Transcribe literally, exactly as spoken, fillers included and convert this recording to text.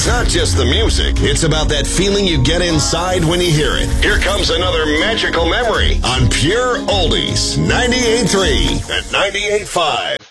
It's not just the music. It's about that feeling you get inside when you hear it. Here comes another magical memory on Pure Oldies, ninety-eight point three and ninety-eight point five.